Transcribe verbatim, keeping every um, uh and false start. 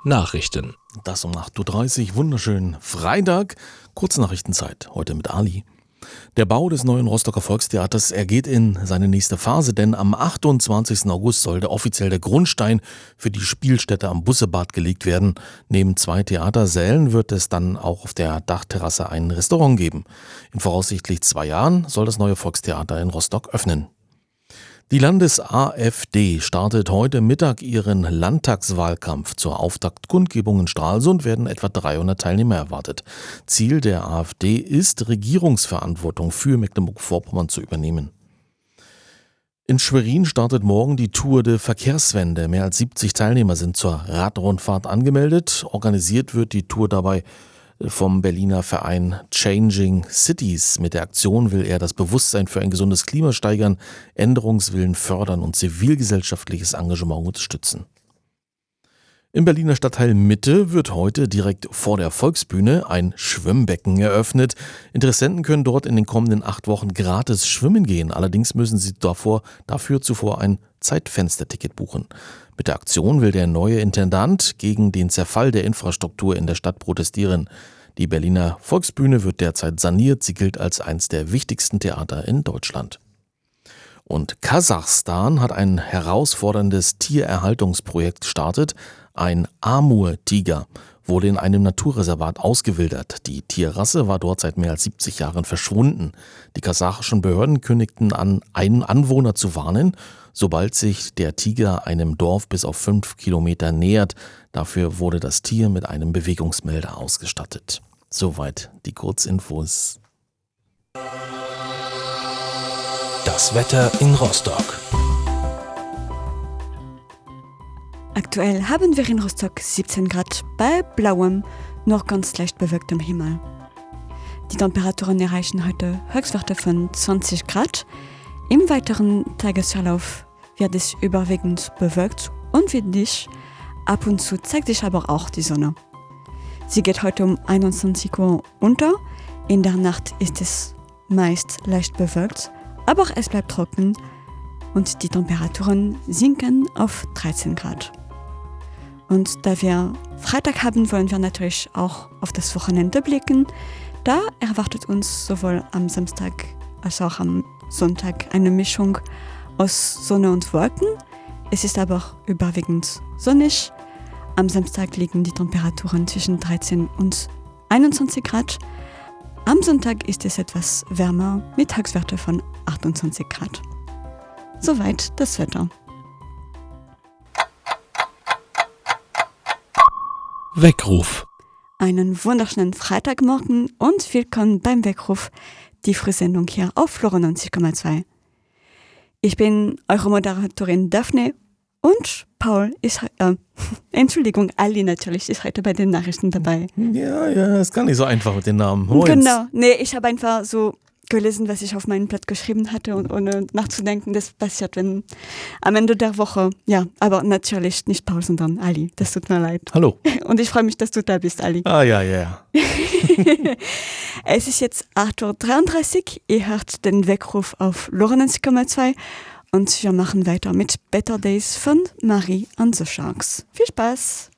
Nachrichten. Das um acht Uhr dreißig, wunderschön Freitag, Kurznachrichtenzeit, heute mit Ali. Der Bau des neuen Rostocker Volkstheaters, er geht in seine nächste Phase, denn am achtundzwanzigsten August soll der offiziell der Grundstein für die Spielstätte am Bussebad gelegt werden. Neben zwei Theatersälen wird es dann auch auf der Dachterrasse ein Restaurant geben. In voraussichtlich zwei Jahren soll das neue Volkstheater in Rostock öffnen. Die Landes-AfD startet heute Mittag ihren Landtagswahlkampf. Zur Auftaktkundgebung in Stralsund werden etwa dreihundert Teilnehmer erwartet. Ziel der AfD ist, Regierungsverantwortung für Mecklenburg-Vorpommern zu übernehmen. In Schwerin startet morgen die Tour de Verkehrswende. Mehr als siebzig Teilnehmer sind zur Radrundfahrt angemeldet. Organisiert wird die Tour dabei vom Berliner Verein Changing Cities. Mit der Aktion will er das Bewusstsein für ein gesundes Klima steigern, Änderungswillen fördern und zivilgesellschaftliches Engagement unterstützen. Im Berliner Stadtteil Mitte wird heute direkt vor der Volksbühne ein Schwimmbecken eröffnet. Interessenten können dort in den kommenden acht Wochen gratis schwimmen gehen. Allerdings müssen sie davor, dafür zuvor ein Zeitfensterticket buchen. Mit der Aktion will der neue Intendant gegen den Zerfall der Infrastruktur in der Stadt protestieren. Die Berliner Volksbühne wird derzeit saniert. Sie gilt als eines der wichtigsten Theater in Deutschland. Und Kasachstan hat ein herausforderndes Tiererhaltungsprojekt gestartet. Ein Amur-Tiger wurde in einem Naturreservat ausgewildert. Die Tierrasse war dort seit mehr als siebzig Jahren verschwunden. Die kasachischen Behörden kündigten an, einen Anwohner zu warnen, sobald sich der Tiger einem Dorf bis auf fünf Kilometer nähert. Dafür wurde das Tier mit einem Bewegungsmelder ausgestattet. Soweit die Kurzinfos. Das Wetter in Rostock. Aktuell haben wir in Rostock siebzehn Grad bei blauem, noch ganz leicht bewölktem Himmel. Die Temperaturen erreichen heute Höchstwerte von zwanzig Grad. Im weiteren Tagesverlauf wird es überwiegend bewölkt und windig. Ab und zu zeigt sich aber auch die Sonne. Sie geht heute um einundzwanzig Uhr unter. In der Nacht ist es meist leicht bewölkt, aber es bleibt trocken und die Temperaturen sinken auf dreizehn Grad. Und da wir Freitag haben, wollen wir natürlich auch auf das Wochenende blicken. Da erwartet uns sowohl am Samstag als auch am Sonntag eine Mischung aus Sonne und Wolken. Es ist aber überwiegend sonnig. Am Samstag liegen die Temperaturen zwischen dreizehn und einundzwanzig Grad. Am Sonntag ist es etwas wärmer mit Höchstwerte von achtundzwanzig Grad. Soweit das Wetter. Weckruf. Einen wunderschönen Freitagmorgen und willkommen beim Weckruf, die Frühsendung hier auf neunzig Komma zwei. Ich bin eure Moderatorin Daphne und Paul ist, äh, Entschuldigung, Ali natürlich ist heute bei den Nachrichten dabei. Ja, ja, ist gar nicht so einfach mit den Namen. Moins. Genau, nee, ich habe einfach so gelesen, was ich auf meinem Blatt geschrieben hatte und ohne nachzudenken, das passiert, wenn am Ende der Woche, ja, aber natürlich nicht Paul, sondern Ali, das tut mir leid. Hallo. Und ich freue mich, dass du da bist, Ali. Ah, ja, ja. Es ist jetzt acht Uhr dreiunddreißig, ihr hört den Weckruf auf neunzig Komma zwei und wir machen weiter mit Better Days von Marie and the Sharks. Viel Spaß!